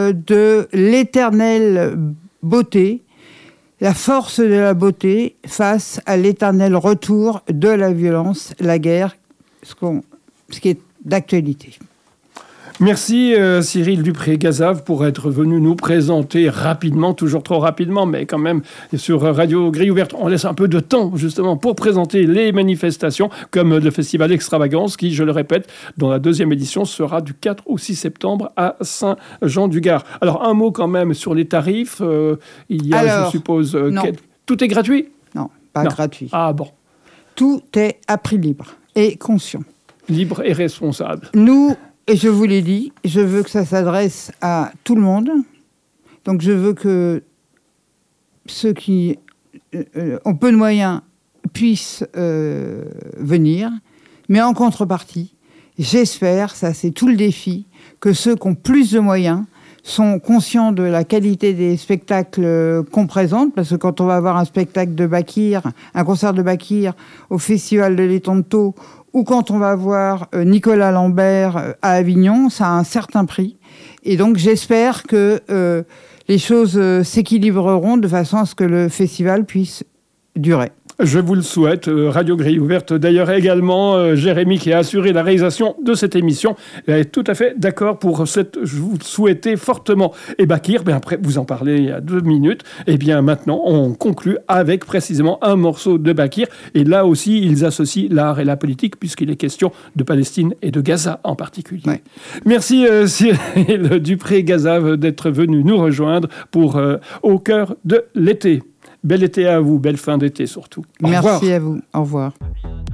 de l'éternelle beauté, la force de la beauté face à l'éternel retour de la violence, la guerre, ce qui est d'actualité. Merci Cyril Dupré-Gazave pour être venu nous présenter rapidement, toujours trop rapidement, mais quand même sur Radio Grille Ouverte, on laisse un peu de temps justement pour présenter les manifestations comme le festival Extravagance qui, je le répète, dans la 2e édition sera du 4 au 6 septembre à Saint-Jean-du-Gard. Alors un mot quand même sur les tarifs, il y a je suppose... Tout est gratuit ? Non, pas gratuit. Ah bon. Tout est à prix libre et conscient. Libre et responsable. Nous... Et je vous l'ai dit, je veux que ça s'adresse à tout le monde. Donc je veux que ceux qui ont peu de moyens puissent venir. Mais en contrepartie, j'espère, ça c'est tout le défi, que ceux qui ont plus de moyens sont conscients de la qualité des spectacles qu'on présente. Parce que quand on va avoir un spectacle de Bakir, un concert de Bakir au Festival de l'Étang-de-Thau, ou quand on va voir Nicolas Lambert à Avignon, ça a un certain prix. Et donc, j'espère que les choses s'équilibreront de façon à ce que le festival puisse durer. Je vous le souhaite. Radio Grille Ouverte, d'ailleurs également, Jérémy qui a assuré la réalisation de cette émission, est tout à fait d'accord pour cette... Je vous souhaitais fortement. Et Bakir, après, vous en parlez il y a 2 minutes. Et bien maintenant, on conclut avec précisément un morceau de Bakir. Et là aussi, ils associent l'art et la politique, puisqu'il est question de Palestine et de Gaza en particulier. Ouais. Merci Cyril Dupré-Gazave d'être venu nous rejoindre pour Au cœur de l'été. Bel été à vous, belle fin d'été surtout. Merci à vous. Au revoir.